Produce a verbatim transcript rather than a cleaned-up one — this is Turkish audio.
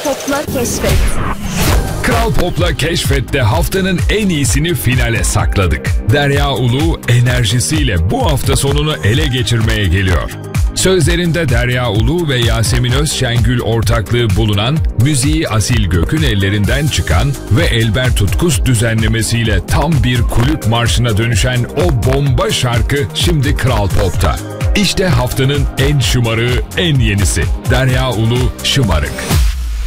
Pop'la Keşfet. Kral Pop'la Keşfet'te haftanın en iyisini finale sakladık. Derya Ulu enerjisiyle bu hafta sonunu ele geçirmeye geliyor. Sözlerinde Derya Ulu ve Yasemin Özşengül ortaklığı bulunan, müziği Asil Gök'ün ellerinden çıkan ve Elber Tutkus düzenlemesiyle tam bir kulüp marşına dönüşen o bomba şarkı şimdi Kral Pop'ta. İşte haftanın en şımarığı, en yenisi. Derya Ulu, Şımarık.